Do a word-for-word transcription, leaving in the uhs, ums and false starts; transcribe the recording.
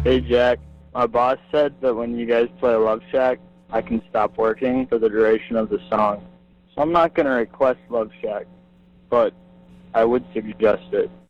Hey, Jack. My boss said that when you guys play Love Shack, I can stop working for the duration of the song. So I'm not going to request Love Shack, but I would suggest it.